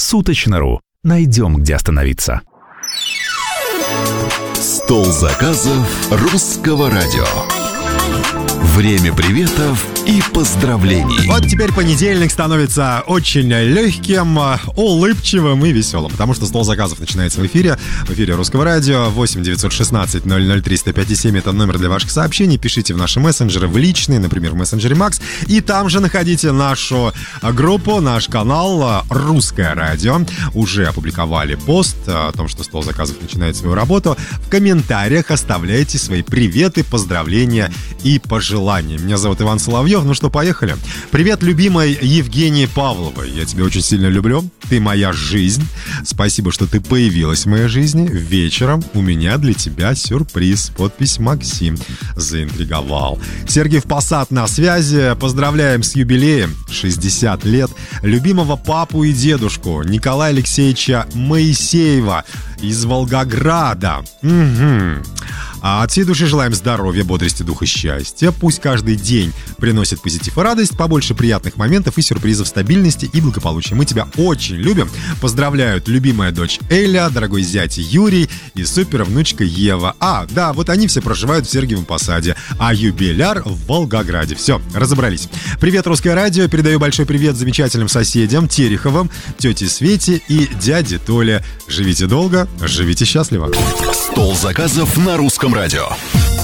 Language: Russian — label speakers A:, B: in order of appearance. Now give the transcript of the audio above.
A: Суточно.ру. Найдем, где остановиться.
B: Стол заказов русского радио. Время приветов и поздравлений.
C: Вот теперь понедельник становится очень легким, улыбчивым и веселым, потому что стол заказов начинается в эфире русского радио. 8 916 003 105 7 это номер для ваших сообщений. Пишите в наши мессенджеры, в личные, например, в мессенджере Макс. И там же находите нашу группу, наш канал «Русское радио». Уже опубликовали пост о том, что стол заказов начинает свою работу. В комментариях оставляйте свои приветы, поздравления и пожелания. Меня зовут Иван Соловьев. Ну что, поехали. Привет, любимой Евгении Павловой. Я тебя очень сильно люблю. Ты моя жизнь. Спасибо, что ты появилась в моей жизни. Вечером у меня для тебя сюрприз. Подпись Максим. Заинтриговал. Сергей Посад на связи. Поздравляем с юбилеем. 60 лет. Любимого папу и дедушку Николая Алексеевича Моисеева из Волгограда. А от всей души желаем здоровья, бодрости, духа, счастья. Пусть каждый день приносит позитив и радость, побольше приятных моментов и сюрпризов, стабильности и благополучия. Мы тебя очень любим. Поздравляют любимая дочь Эля, дорогой зять Юрий и супер внучка Ева. Да, вот они все проживают в Сергиевом Посаде, а юбиляр в Волгограде. Все, разобрались. Привет, Русское радио. Передаю большой привет замечательным соседям Тереховым, тете Свете и дяде Толе. Живите долго, живите счастливо.
B: Стол заказов на русском радио.